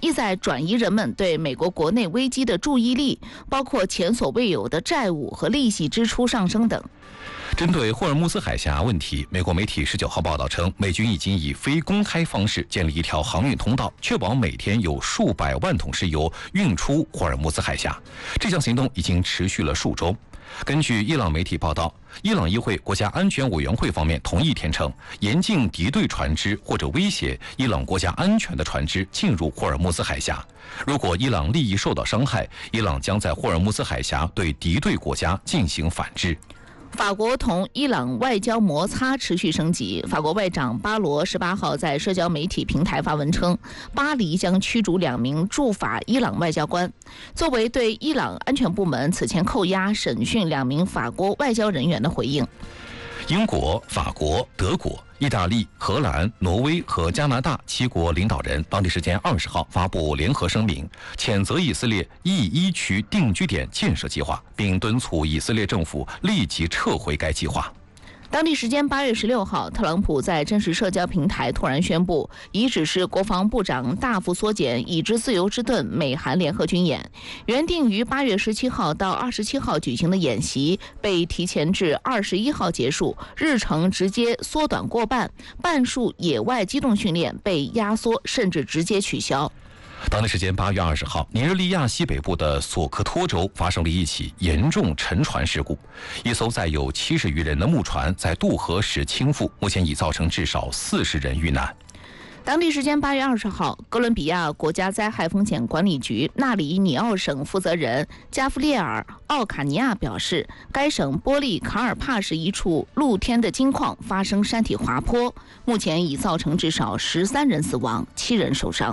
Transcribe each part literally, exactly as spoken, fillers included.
意在转移人们对美国国内危机的注意力，包括前所未有的债务和利息支出上升等。 针对霍尔木兹海峡问题，美国媒体十九号报道称，美军已经以非公开方式建立一条航运通道，确保每天有数百万桶石油运出霍尔木兹海峡。这项行动已经持续了数周。根据伊朗媒体报道，伊朗议会国家安全委员会方面同意天称，严禁敌对船只或者威胁伊朗国家安全的船只进入霍尔木兹海峡。如果伊朗利益受到伤害，伊朗将在霍尔木兹海峡对敌对国家进行反制。 法国同伊朗外交摩擦持续升级。法国外长巴罗十八号在社交媒体平台发文称，巴黎将驱逐两名驻法伊朗外交官，作为对伊朗安全部门此前扣押审讯两名法国外交人员的回应。 英国、法国、德国、意大利、荷兰、挪威和加拿大七国领导人当地时间二十号发布联合声明，谴责以色列 E 一 区定居点建设计划，并敦促以色列政府立即撤回该计划。 当地时间八月十六号，特朗普在真实社交平台突然宣布，已指示国防部长大幅缩减已知自由之盾美韩联合军演。原定于八月十七号到二十七号举行的演习被提前至二十一号结束，日程直接缩短过半，半数野外机动训练被压缩，甚至直接取消。 当地时间八月二十号，尼日利亚西北部的索科托州发生了一起严重沉船事故，一艘载有七十余人的木船在渡河时倾覆，目前已造成至少四十人遇难。 当地时间八月二十号，哥伦比亚国家灾害风险管理局纳里尼奥省负责人加夫列尔·奥卡尼亚表示，该省波利卡尔帕市一处露天的金矿发生山体滑坡，目前已造成至少十三人死亡，七人受伤。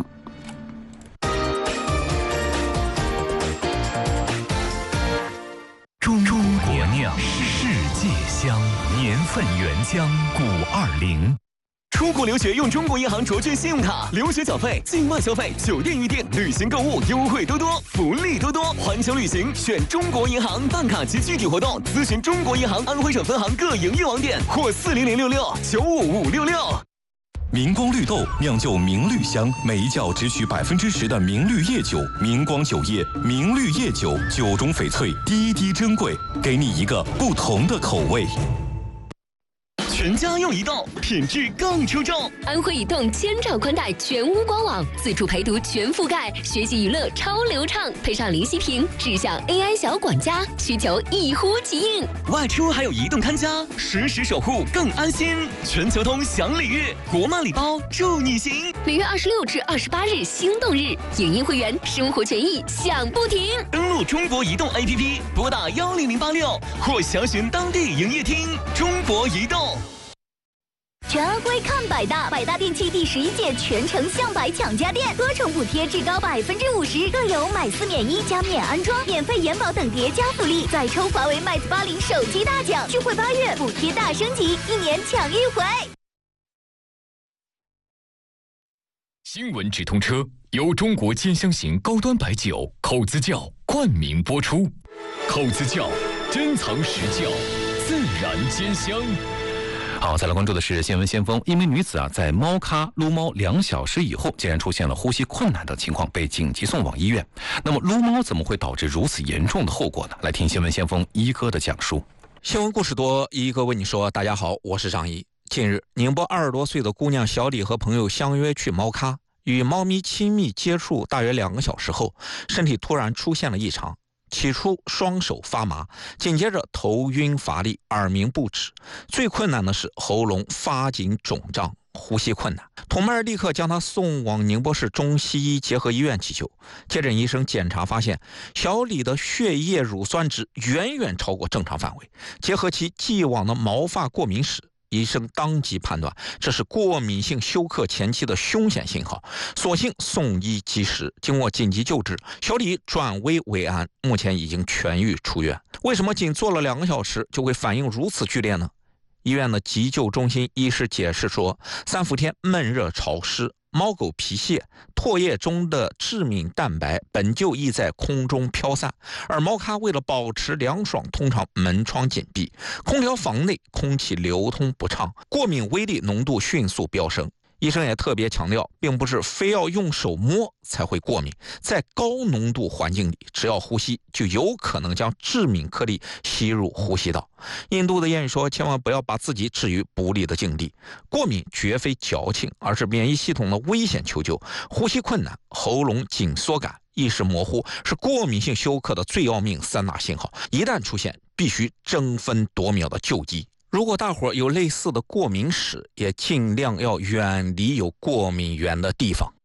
中中国酿，世界香，年份原浆古二零。 出国留学用中国银行卓券信用卡，留学缴费、境外消费、酒店预订、旅行购物优惠多多，福利多多。环球旅行选中国银行办卡及具体活动，咨询中国银行安徽省分行各营业网点或四零零六六九五五六六。 明光绿豆酿就明绿香，每一窖只取百分之十的明绿叶酒。明光酒业明绿叶酒，酒中翡翠，滴滴珍贵，给你一个不同的口味。 全家用移动，品质更出众。 安徽移动千兆宽带全屋官网，自助陪读全覆盖，学习娱乐超流畅，配上零息屏，智享 A I 小管家，需求一呼即应。 外出还有移动看家，实时守护更安心。全球通享礼遇，国漫礼包祝你行。 每月二十六至二十八日心动日，影音会员生活权益享不停。 登录中国移动 A P P， 拨打幺零零八六或详询当地营业厅。中国移动。 全安徽看百大，百大电器第十一届全城向百抢家电，多重补贴至高百分之五十，更有买四免一加免安装、免费延保等叠加福利。再抽华为 Mate 八零手机大奖，聚会八月补贴大升级，一年抢一回。 新闻直通车由中国兼香型高端白酒口子窖冠名播出，口子窖珍藏实窖，自然兼香。 好，再来关注的是新闻先锋。一名女子啊，在猫咖撸猫两小时以后，竟然出现了呼吸困难的情况，被紧急送往医院。那么，撸猫怎么会导致如此严重的后果呢？来听新闻先锋一哥的讲述。 新闻故事多，一哥为你说。大家好，我是张一。近日，宁波二十多岁的姑娘小李和朋友相约去猫咖，与猫咪亲密接触大约两个小时后，身体突然出现了异常。起初双手发麻，紧接着头晕乏力，耳鸣不止，最困难的是喉咙发紧肿胀，呼吸困难。同伴立刻将他送往宁波市中西医结合医院急救。接诊医生检查发现，小李的血液乳酸值远远超过正常范围，结合其既往的毛发过敏史，医生当即判断这是过敏性休克前期的凶险信号，所幸送医及时，经过紧急救治，小李转危为安，目前已经痊愈出院。为什么仅做了两个小时就会反应如此剧烈呢？医院的急救中心医师解释说，三伏天闷热潮湿，猫狗皮屑、唾液中的致敏蛋白本就易在空中飘散，而猫咖为了保持凉爽，通常门窗紧闭，空调房内空气流通不畅，过敏微粒浓度迅速飙升。 医生也特别强调，并不是非要用手摸才会过敏，在高浓度环境里，只要呼吸就有可能将致敏颗粒吸入呼吸道。印度的谚语说，千万不要把自己置于不利的境地。过敏绝非矫情，而是免疫系统的危险求救。呼吸困难、喉咙紧缩感、意识模糊是过敏性休克的最要命三大信号，一旦出现，必须争分夺秒的救急。如果大伙有类似的过敏史，也尽量要远离有过敏源的地方。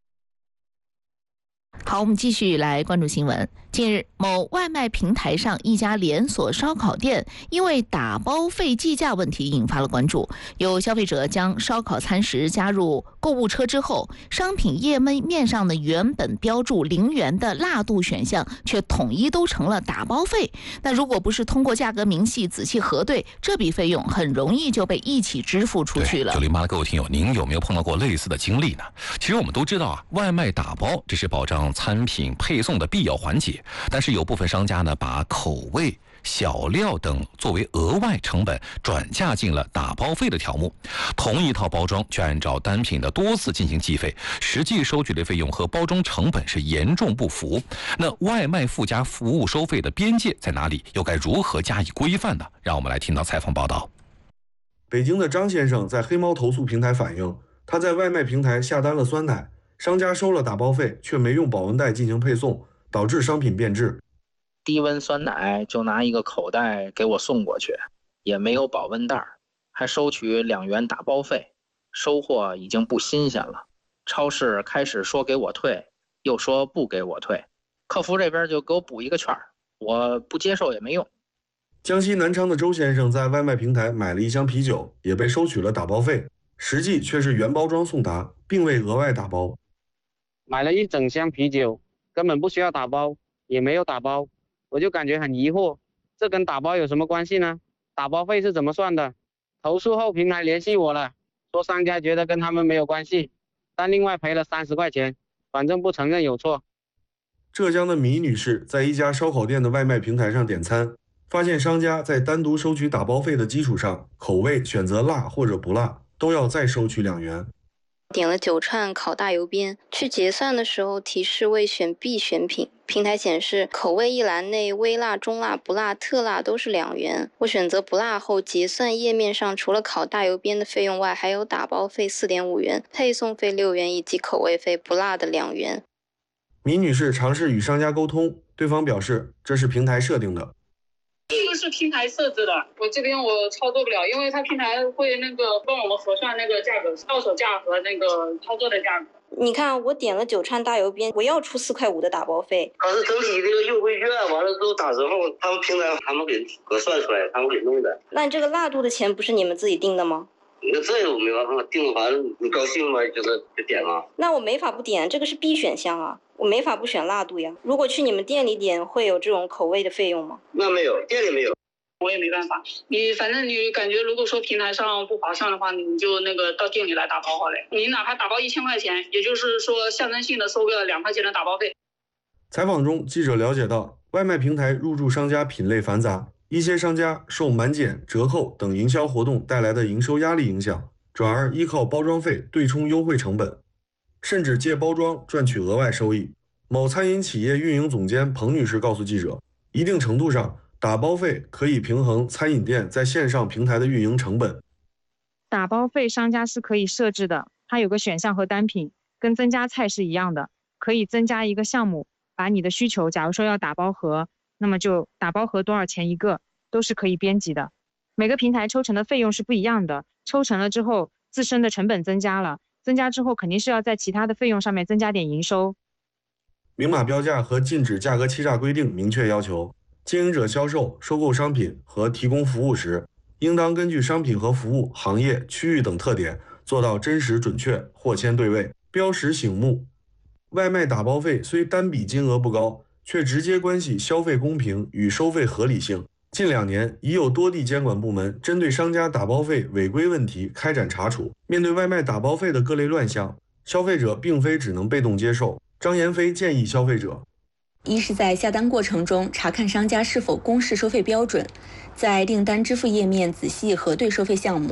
好，我们继续来关注新闻。近日，某外卖平台上一家连锁烧烤店因为打包费计价问题引发了关注。有消费者将烧烤餐食加入购物车之后，商品页面上的原本标注零元的辣度选项却统一都成了打包费。那如果不是通过价格明细仔细核对，这笔费用很容易就被一起支付出去了。 九零八的各位听友，您有没有碰到过类似的经历呢？其实我们都知道啊，外卖打包这是保障餐品配送的必要环节，但是有部分商家呢，把口味、小料等作为额外成本转嫁进了打包费的条目。同一套包装却按照单品的多次进行计费，实际收取的费用和包装成本是严重不符。那外卖附加服务收费的边界在哪里？又该如何加以规范呢？让我们来听到采访报道。 北京的张先生在黑猫投诉平台反映，他在外卖平台下单了酸奶，商家收了打包费，却没用保温袋进行配送，导致商品变质。 低温酸奶就拿一个口袋给我送过去，也没有保温袋，还收取两元打包费，收货已经不新鲜了。超市开始说给我退，又说不给我退，客服这边就给我补一个券，我不接受也没用。 江西南昌的周先生在外卖平台买了一箱啤酒，也被收取了打包费，实际却是原包装送达，并未额外打包。 买了一整箱啤酒，根本不需要打包，也没有打包，我就感觉很疑惑，这跟打包有什么关系呢？打包费是怎么算的？投诉后平台联系我了，说商家觉得跟他们没有关系，但另外赔了三十块钱，反正不承认有错。 浙江的米女士在一家烧烤店的外卖平台上点餐，发现商家在单独收取打包费的基础上，口味选择辣或者不辣，都要再收取两元。 点了九串烤大油边，去结算的时候提示未选 B 选品，平台显示口味一栏内微辣、中辣、不辣、特辣都是两元。我选择不辣后，结算页面上除了烤大油边的费用外，还有打包费 四点五元、配送费六元以及口味费不辣的两元。 米女士尝试与商家沟通，对方表示这是平台设定的。 这个是平台设置的，我这边我操作不了，因为它平台会那个帮我们核算那个价格，到手价和那个操作的价格。 你看，我点了九串大油边，我要出四块五的打包费。 可是整体这个优惠券完了之后打折后，他们平台他们给核算出来，他们给弄的。 那这个辣度的钱不是你们自己定的吗？ 那这我没办法定，反正你高兴吗？觉得就点了。 那我没法不点，这个是 B 选项啊，我没法不选辣度呀。如果去你们店里点，会有这种口味的费用吗？ 那没有，店里没有。 我也没办法，你反正你感觉如果说平台上不划算的话，你就那个到店里来打包好了。你哪怕打包一千块钱，也就是说象征性的收个两块钱的打包费。 采访中，记者了解到，外卖平台入驻商家品类繁杂，一些商家受满减、折扣等营销活动带来的营收压力影响，转而依靠包装费对冲优惠成本，甚至借包装赚取额外收益。某餐饮企业运营总监彭女士告诉记者，一定程度上，打包费可以平衡餐饮店在线上平台的运营成本。 打包费商家是可以设置的，它有个选项和单品，跟增加菜是一样的，可以增加一个项目，把你的需求，假如说要打包盒，那么就打包盒多少钱一个，都是可以编辑的。每个平台抽成的费用是不一样的，抽成了之后，自身的成本增加了，增加之后肯定是要在其他的费用上面增加点营收。 明码标价和禁止价格欺诈规定明确要求，经营者销售、收购商品和提供服务时，应当根据商品和服务、行业、区域等特点，做到真实准确、货签对位、标识醒目。外卖打包费虽单笔金额不高，却直接关系消费公平与收费合理性。近两年，已有多地监管部门针对商家打包费违规问题开展查处。面对外卖打包费的各类乱象，消费者并非只能被动接受。张延飞建议消费者， 一是在下单过程中查看商家是否公示收费标准，在订单支付页面仔细核对收费项目，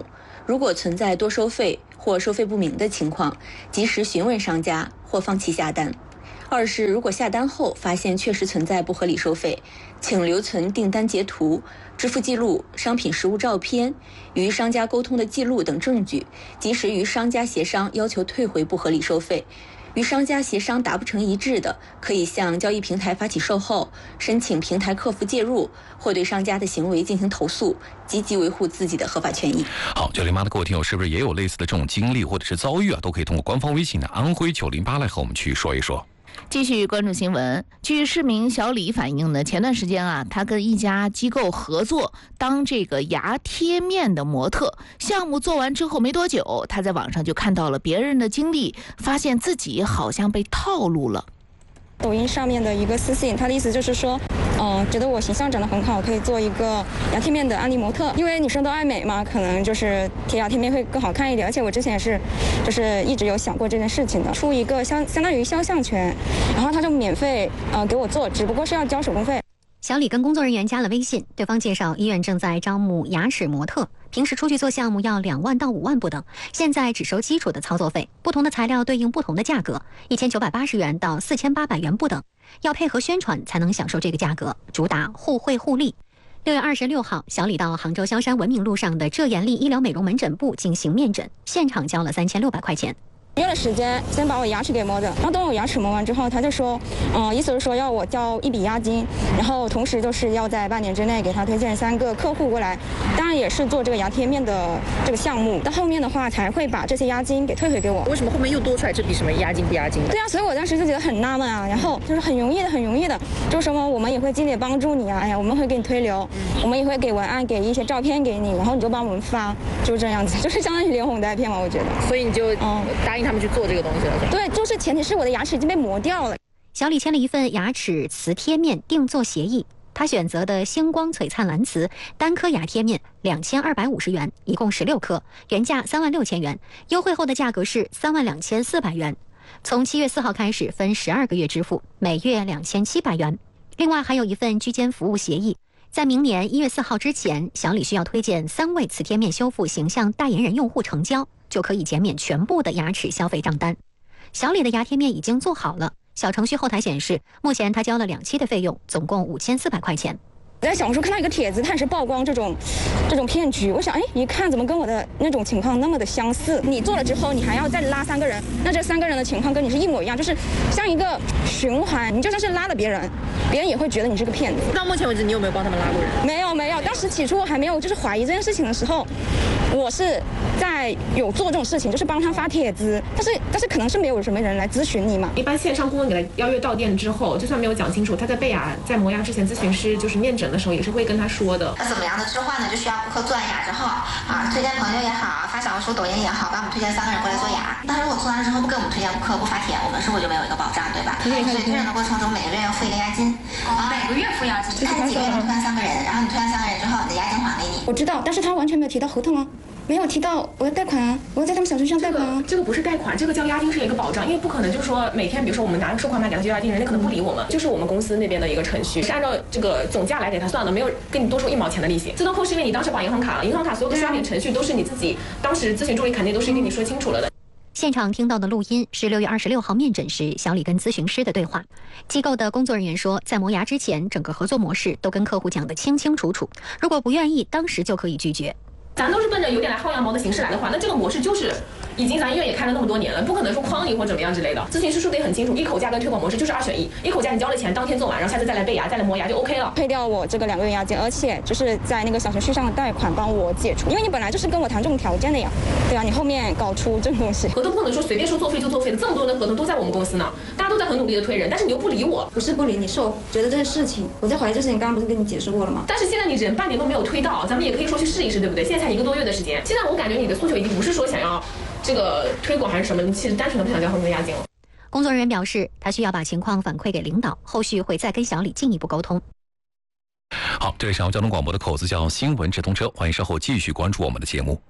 如果存在多收费或收费不明的情况，及时询问商家或放弃下单。二是如果下单后发现确实存在不合理收费，请留存订单截图、支付记录、商品实物照片、与商家沟通的记录等证据，及时与商家协商要求退回不合理收费。与商家协商达不成一致的，可以向交易平台发起售后，申请平台客服介入，或对商家的行为进行投诉，积极维护自己的合法权益。 好，九零八的各位听友是不是也有类似的这种经历或者是遭遇啊？都可以通过官方微信的安徽九零八来和我们去说一说。 继续关注新闻。据市民小李反映呢，前段时间啊，他跟一家机构合作当这个牙贴面的模特，项目做完之后没多久，他在网上就看到了别人的经历，发现自己好像被套路了。 抖音上面的一个私信，他的意思就是说，嗯、呃，觉得我形象长得很好，可以做一个牙贴面的安利模特，因为女生都爱美嘛，可能就是贴牙贴面会更好看一点。而且我之前也是，就是一直有想过这件事情的，出一个相相当于肖像权，然后他就免费呃给我做，只不过是要交手工费。 小李跟工作人员加了微信，对方介绍医院正在招募牙齿模特，平时出去做项目要两万到五万不等，现在只收基础的操作费，不同的材料对应不同的价格，一千九百八十元到四千八百元不等，要配合宣传才能享受这个价格，主打互惠互利。六月二十六号，小李到杭州萧山文明路上的浙眼力医疗美容门诊部进行面诊，现场交了三千六百块钱。 约了时间，先把我牙齿给磨着，然后等我牙齿磨完之后，他就说，嗯、呃，意思是说要我交一笔押金，然后同时就是要在半年之内给他推荐三个客户过来，当然也是做这个牙贴面的这个项目，到后面的话才会把这些押金给退回给我。 为什么后面又多出来这笔什么押金不押金的？ 对啊，所以我当时就觉得很纳闷啊，然后就是很容易的，很容易的，就什么我们也会尽力帮助你啊，哎呀，我们会给你推流，嗯、我们也会给文案，给一些照片给你，然后你就帮我们发，就是这样子，就是相当于连哄带骗嘛，我觉得。 所以你就嗯答应他们去做这个东西了。 对，就是前提是我的牙齿已经被磨掉了。 小李签了一份牙齿瓷贴面定做协议，他选择的星光璀璨蓝瓷单颗牙贴面两千二百五十元，一共十六颗，原价三万六千元，优惠后的价格是三万两千四百元。从七月四号开始分十二个月支付，每月两千七百元。另外还有一份居间服务协议，在明年一月四号之前，小李需要推荐三位瓷贴面修复形象代言人用户成交，就可以减免全部的牙齿消费账单。小李的牙贴面已经做好了，小程序后台显示，目前他交了两期的费用，总共五千四百块钱。 我在小红书看到一个帖子，它也是曝光这种这种骗局。我想，哎，一看怎么跟我的那种情况那么的相似？你做了之后，你还要再拉三个人，那这三个人的情况跟你是一模一样，就是像一个循环。你就算是拉了别人，别人也会觉得你是个骗子。 到目前为止，你有没有帮他们拉过人？ 没有，没有。当时起初我还没有就是怀疑这件事情的时候，我是在有做这种事情，就是帮他发帖子，但是但是可能是没有什么人来咨询你嘛。 一般线上顾问给他邀约到店之后，就算没有讲清楚，他在备牙在磨牙之前，咨询师就是面诊的时候也是会跟他说的。 那怎么样的置换呢？就需要顾客做完牙之后啊，推荐朋友也好，发小红书、抖音也好，帮我们推荐三个人过来做牙。但是如果做完了之后不给我们推荐顾客，不发帖，我们是不是就没有一个保障，对吧？所以推荐的过程中每个月要付一个押金，啊，每个月付押金，看你几个月能推荐三个人，然后你推荐三个人之后，你的押金还给你。 我知道，但是他完全没有提到合同啊。没有提到我要贷款啊，我要在他们小程序上贷款啊、 这个。这个不是贷款，这个交押金是一个保障，因为不可能就是说每天，比如说我们拿个收款码给他交押金，人家可能不理我们，就是我们公司那边的一个程序是按照这个总价来给他算的，没有跟你多收一毛钱的利息。自动扣是因为你当时绑银行卡了，银行卡所有的刷脸程序都是你自己，当时咨询助理肯定都是跟你说清楚了的。 现场听到的录音是六月二十六号面诊时小李跟咨询师的对话。机构的工作人员说，在磨牙之前，整个合作模式都跟客户讲得清清楚楚，如果不愿意，当时就可以拒绝。 咱都是奔着有点来薅羊毛的形式来的话，那这个模式就是已经咱医院也开了那么多年了，不可能说诓你或怎么样之类的。咨询师说的也很清楚，一口价跟推广模式就是二选一，一口价你交了钱当天做完，然后下次再来备牙再来磨牙就 OK 了， 退掉我这个两个月押金，而且就是在那个小程序上的贷款帮我解除，因为你本来就是跟我谈这种条件的呀，对啊，你后面搞出这种东西， 合同不能说随便说作废就作废的，这么多人的合同都在我们公司呢，大家都在很努力的推人，但是你又不理我。 不是不理你，是我觉得这个事情，我在怀疑这事情，刚刚不是跟你解释过了吗？ 但是现在你人半年都没有推到，咱们也可以说去试一试，对不对？现在才一个多月的时间。现在我感觉你的诉求已经不是说想要这个推广还是什么，你其实单纯的不想交后面的押金了。 工作人员表示，他需要把情况反馈给领导，后续会再跟小李进一步沟通。 好，这里是交通广播的口子叫新闻直通车，欢迎稍后继续关注我们的节目。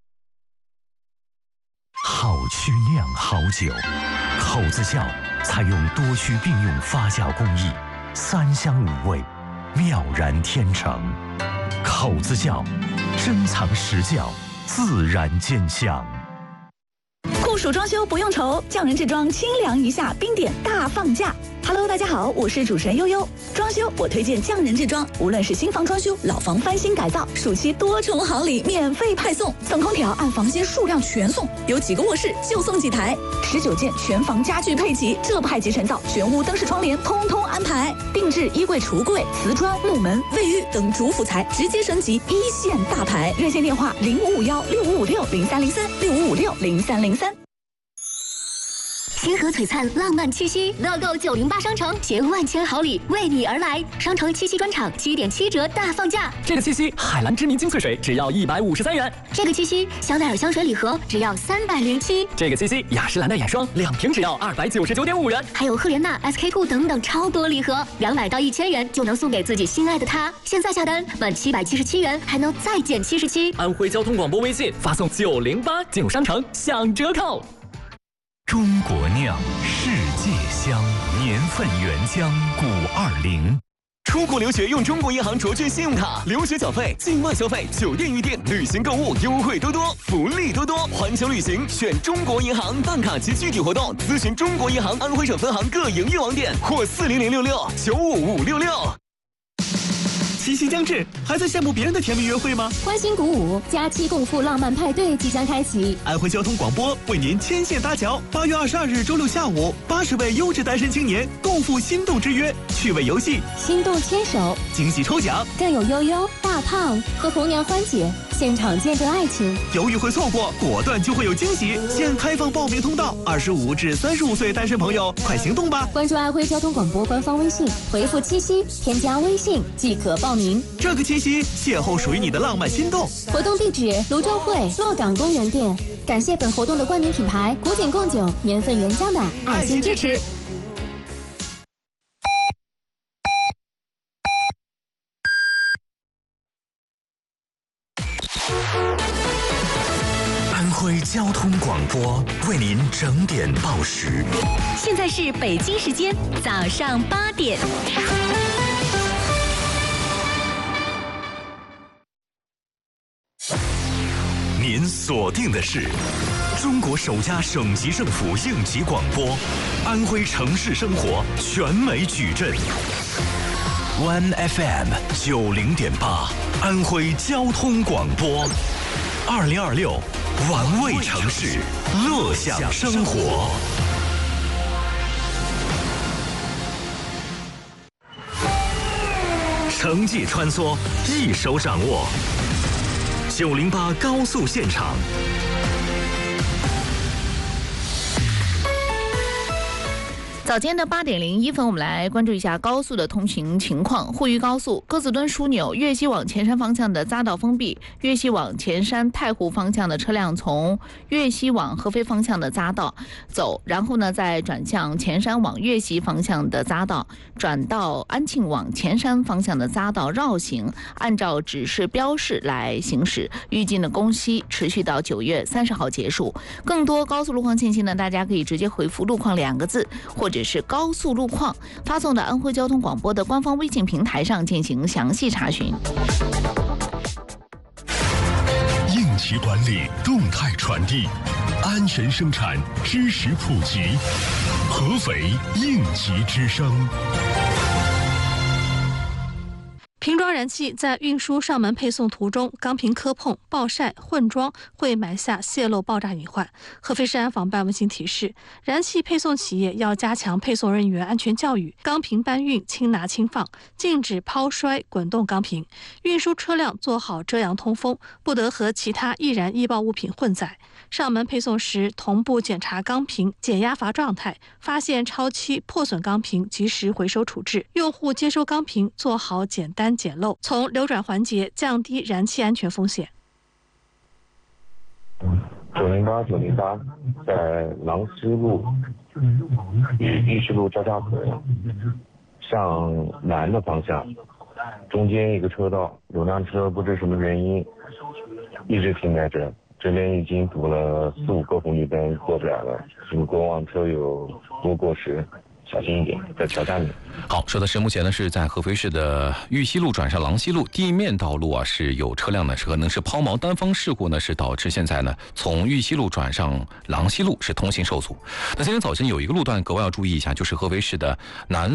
好曲酿好酒，口子窖采用多区并用发酵工艺，三香五味，妙然天成。口子窖珍藏实窖， 自然见象。 酷暑装修不用愁，匠人制装清凉一下，冰点大放价。Hello， 大家好，我是主持人悠悠。装修我推荐匠人制装，无论是新房装修、老房翻新改造，暑期多重好礼免费派送，送空调按房间数量全送，有几个卧室就送几台，十九件全房家具配齐，这派级成造，全屋灯饰窗帘通通安排，定制衣柜、橱柜、瓷砖、木门、卫浴等主辅材直接升级，一线大牌。热线电话零五五幺六五五六零三零三六五五六零三零三。 星河璀璨浪漫七夕，乐购九零八商城携万千好礼为你而来。商城七夕专场七点七折大放价， 这个七夕海蓝之谜精粹水只要一百五十三元， 这个七夕香奈儿香水礼盒只要三百零七， 这个七夕雅诗兰黛眼霜两瓶只要二百九十九点五元， 还有赫莲娜 S K two 等等超多礼盒，两百到一千元就能送给自己心爱的他。现在下单满七百七十七元还能再减七十七。 安徽交通广播微信发送九零八进入商城享折扣。 中国酿，世界香，年份原浆五二零。 出国留学用中国银行卓券信用卡，留学缴费、境外消费、酒店预订、旅行购物优惠多多，福利多多。环球旅行选中国银行办卡及具体活动，咨询中国银行安徽省分行各营业网点或四零零六六九五五六六。七夕将至，还在羡慕别人的甜蜜约会吗？ 欢欣鼓舞，假期共赴浪漫派对即将开启。 安徽交通广播为您牵线搭桥，八月二十二日周六下午，八十位优质单身青年共赴心动之约，趣味游戏， 心动牵手， 惊喜抽奖， 更有悠悠、大胖和红娘欢姐现场见证爱情。 犹豫会错过，果断就会有惊喜。现开放报名通道，二十五至三十五岁单身朋友快行动吧！ 关注安徽交通广播官方微信，回复七夕，添加微信即可报名。 这个七夕，邂逅属于你的浪漫心动。 活动地址：泸州会洛港公园店。感谢本活动的冠名品牌古井贡酒年份原浆的爱心支持。 安徽交通广播为您整点报时。 现在是北京时间早上八点。 您锁定的是中国首家省级政府应急广播，安徽城市生活全美矩阵 ，One F M 九零点八，安徽交通广播，二零二六，玩味城市，乐享生活。城际穿梭，一手掌握。九零八高速现场。 早间的八点零一分，我们来关注一下高速的通行情况。沪渝高速鸽子墩枢纽粤西往前山方向的匝道封闭，粤西往前山太湖方向的车辆从粤西往合肥方向的匝道走，然后呢再转向前山往粤西方向的匝道，转到安庆往前山方向的匝道绕行，按照指示标示来行驶。预计呢工期持续到九月三十号结束。更多高速路况信息呢，大家可以直接回复路况两个字，或者是高速路况，发送到安徽交通广播的官方微信平台上进行详细查询。 应急管理，动态传递，安全生产，知识普及，合肥应急之声。 瓶装燃气在运输上门配送途中，钢瓶磕碰、暴晒、混装会埋下泄漏爆炸隐患。合肥市安防办温馨提示：燃气配送企业要加强配送人员安全教育，钢瓶搬运轻拿轻放，禁止抛摔、滚动钢瓶。运输车辆做好遮阳通风，不得和其他易燃易爆物品混载。上门配送时，同步检查钢瓶减压阀状态，发现超期破损钢瓶及时回收处置。用户接收钢瓶做好简单简漏，从流转环节降低燃气安全风险。 九零八九零八，在狼溪路与玉石路交叉口向南的方向，中间一个车道有辆车不知什么原因一直停在这，这边已经堵了四五个红绿灯，过不了了。请过往车友多过时。 小心一点，在桥下面。 好，说的是目前呢是在合肥市的玉溪路转上郎西路地面道路啊，是有车辆呢是可能是抛锚单方事故呢，是导致现在呢从玉溪路转上郎西路是通行受阻。那今天早晨有一个路段格外要注意一下，就是合肥市的南